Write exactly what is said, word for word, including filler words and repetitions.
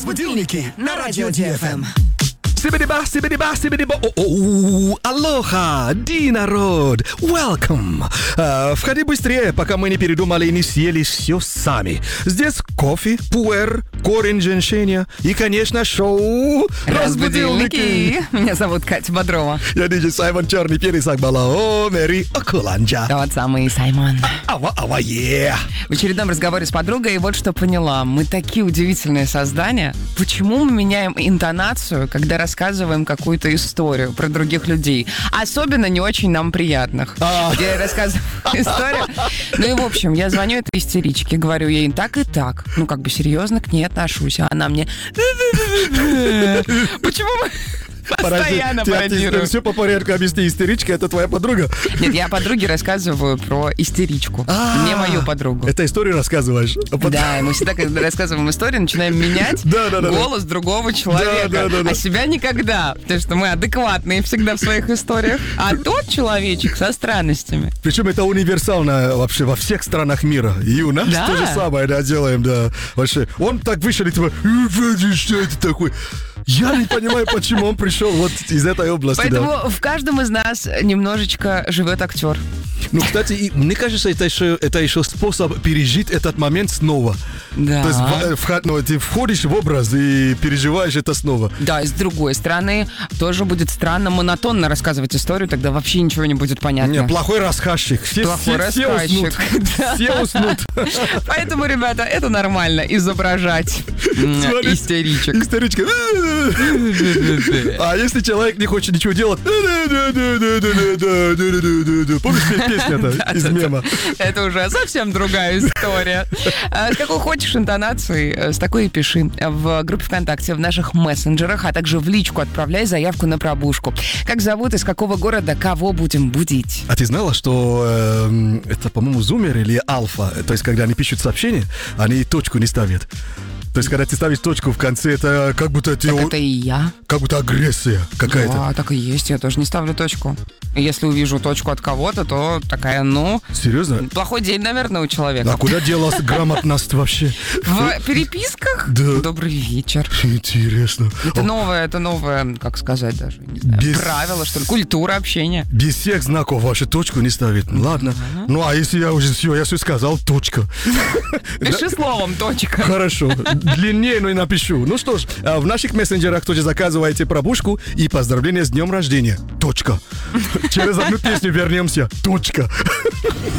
Будильники на радио ди эф эм. Сибириба, сибириба, сибириба. О-о-о, алоха, ди народ, welcome. А, входи быстрее, пока мы не передумали и не съели все сами. Здесь кофе, пуэр, корень женщины и, конечно, шоу Разбудилники. Меня зовут Катя Бодрова. Я диджей Саймон Черный Перец Акбалао, Мэри Окуланджа. Тот самый Саймон. Ава, ава, е. В очередном разговоре с подругой, и вот что поняла. Мы такие удивительные создания. Почему мы меняем интонацию, когда рассказываем какую-то историю про других людей? Особенно не очень нам приятных. А. Где я рассказываю историю. Ну и в общем, я звоню этой истеричке, говорю ей так и так. Ну как бы серьезно к ней отношусь. А она мне... Почему мы... Постоянно пародирую. Все по порядку объясни. Истеричка — это твоя подруга? Нет, я подруге рассказываю про истеричку. А, Не мою подругу. Это историю рассказываешь? А потом- Да, и мы всегда, когда рассказываем историю, начинаем менять Да, да, да, да. голос другого человека. Да, да, да, да. А себя никогда. Потому что мы адекватные всегда в своих историях. А тот человечек со странностями. Причем это универсально вообще во всех странах мира. И у нас Да. то же самое, да, делаем, да. Вообще, он так вышел и типа, «Э, что это такое? Я не понимаю, почему он пришел вот из этой области. Поэтому Да. в каждом из нас немножечко живет актер. Ну, кстати, и мне кажется, это еще, это еще способ пережить этот момент снова. Да. То есть в- в- ну, ты входишь в образ и переживаешь это снова. Да, и с другой стороны, тоже будет странно монотонно рассказывать историю, тогда вообще ничего не будет понятно. Не, плохой рассказчик. Все, Плохой все, все рассказчик. уснут. Да. Все уснут. Поэтому, ребята, это нормально, изображать м, Смотри, истеричек. Истеричка. А если человек не хочет ничего делать? Помнишь песню-то из мема? Это уже совсем другая история. А, С какой хочешь интонацией, э, с такой и пиши в группе ВКонтакте, в наших мессенджерах, а также в личку отправляй заявку на пробужку. Как зовут, из какого города, кого будем будить? А ты знала, что э, это, по-моему, зумер или альфа? То есть, когда они пишут сообщение, они точку не ставят. То есть, когда ты ставишь точку в конце, это как будто ты, Так это и я. как будто агрессия какая-то. Да, так и есть, я тоже не ставлю точку. И если увижу точку от кого-то, то такая, ну, Серьезно? плохой день, наверное, у человека. А куда делась грамотность вообще? В переписках? Да. Добрый вечер. Интересно. Это новое, это новое, как сказать даже, не знаю, Без- правило, что ли, культура общения. Без всех знаков вашу точку не ставит. Ладно. Ну, а если я уже все, я все сказал, точка. Пиши словом, точка. Хорошо. Длиннее, но и напишу. Ну что ж, а в наших мессенджерах тоже заказывайте пробужку и поздравления с днем рождения. Точка. Через одну песню вернемся. Точка.